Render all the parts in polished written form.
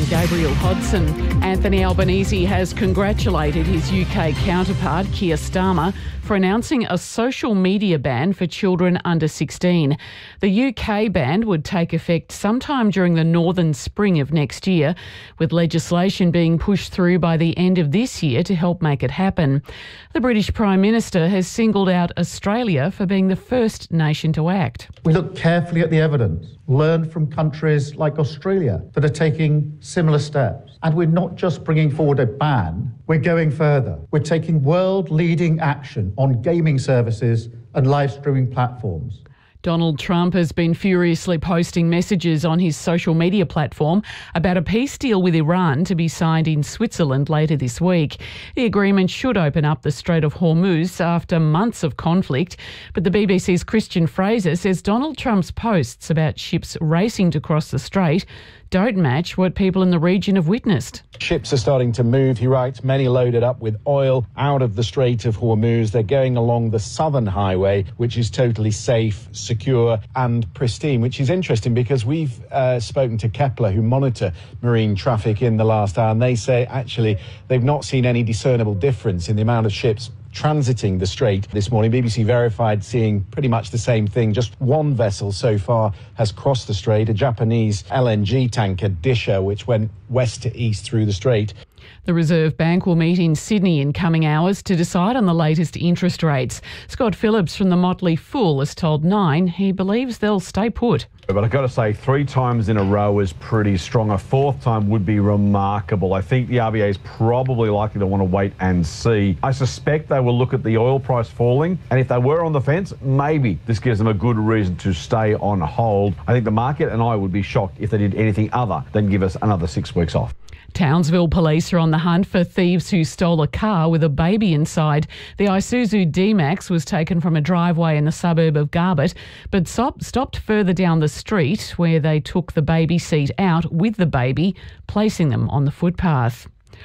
Gabriel Hodson. Anthony Albanese has congratulated his UK counterpart, Keir Starmer, for announcing a social media ban for children under 16. The UK ban would take effect sometime during the northern spring of next year, with legislation being pushed through by the end of this year to help make it happen. The British Prime Minister has singled out Australia for being the first nation to act. We look carefully at the evidence, learn from countries like Australia that are taking similar steps. And we're not just bringing forward a ban, we're going further. We're taking world-leading action on gaming services and live streaming platforms. Donald Trump has been furiously posting messages on his social media platform about a peace deal with Iran to be signed in Switzerland later this week. The agreement should open up the Strait of Hormuz after months of conflict, but the BBC's Christian Fraser says Donald Trump's posts about ships racing to cross the strait don't match what people in the region have witnessed. Ships are starting to move, he writes, many loaded up with oil out of the Strait of Hormuz. They're going along the southern highway, which is totally safe, secure and pristine, which is interesting because we've spoken to Kepler, who monitor marine traffic in the last hour, and they say actually they've not seen any discernible difference in the amount of ships transiting the strait this morning. BBC verified seeing pretty much the same thing. Just one vessel so far has crossed the strait, a Japanese LNG tanker, Disher, which went west to east through the strait. The Reserve Bank will meet in Sydney in coming hours to decide on the latest interest rates. Scott Phillips from the Motley Fool has told Nine he believes they'll stay put. But I've got to say, 3 times in a row is pretty strong. A 4th time would be remarkable. I think the RBA is probably likely to want to wait and see. I suspect they will look at the oil price falling, and if they were on the fence, maybe this gives them a good reason to stay on hold. I think the market and I would be shocked if they did anything other than give us another 6 weeks off. Townsville police are on the hunt for thieves who stole a car with a baby inside. The Isuzu D-Max was taken from a driveway in the suburb of Garbett, but stopped further down the street where they took the baby seat out with the baby, placing them on the footpath.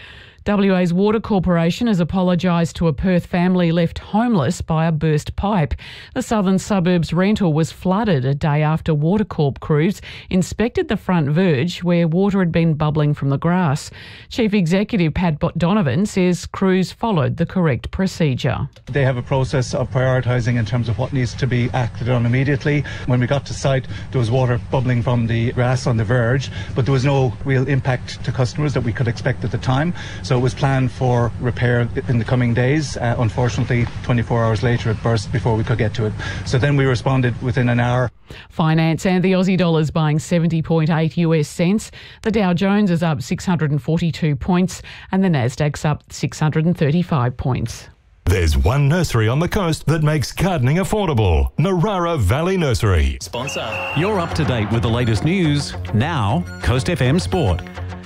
WA's Water Corporation has apologised to a Perth family left homeless by a burst pipe. The southern suburbs rental was flooded a day after Water Corp crews inspected the front verge where water had been bubbling from the grass. Chief Executive Pat Donovan says crews followed the correct procedure. They have a process of prioritising in terms of what needs to be acted on immediately. When we got to site, there was water bubbling from the grass on the verge, but there was no real impact to customers that we could expect at the time. So it was planned for repair in the coming days. Unfortunately, 24 hours later it burst before we could get to it. So then we responded within an hour. Finance and the Aussie dollar's buying 70.8 US cents. The Dow Jones is up 642 points and the Nasdaq's up 635 points. There's one nursery on the coast that makes gardening affordable. Narara Valley Nursery. Sponsor. You're up to date with the latest news. Now, Coast FM Sport.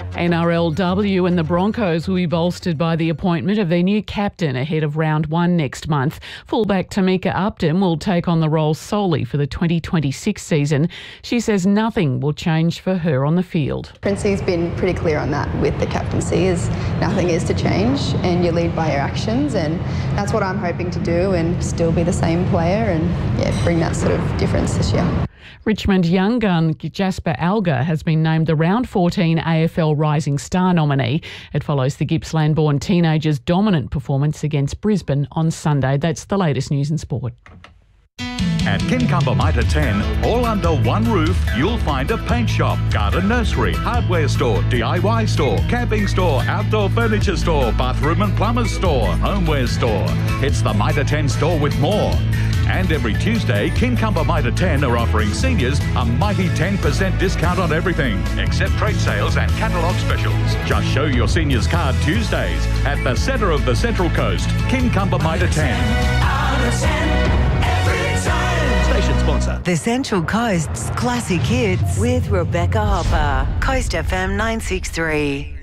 NRLW and the Broncos will be bolstered by the appointment of their new captain ahead of round 1 next month. Fullback Tamika Upton will take on the role solely for the 2026 season. She says nothing will change for her on the field. Princey's been pretty clear on that with the captaincy, is nothing is to change and you lead by your actions, and that's what I'm hoping to do and still be the same player and bring that sort of difference this year. Richmond young gun Jasper Alger has been named the Round 14 AFL Rising Star nominee. It follows the Gippsland-born teenager's dominant performance against Brisbane on Sunday. That's the latest news in sport. At Kincumber Mitre 10, all under one roof, you'll find a paint shop, garden nursery, hardware store, DIY store, camping store, outdoor furniture store, bathroom and plumber's store, homeware store. It's the Mitre 10 store with more. And every Tuesday, Kincumber Mitre 10 are offering seniors a mighty 10% discount on everything, except trade sales and catalogue specials. Just show your seniors card Tuesdays at the centre of the Central Coast, Kincumber Mitre 10. Station sponsor. The Central Coast's classic hits with Rebecca Hopper. Coast FM 963.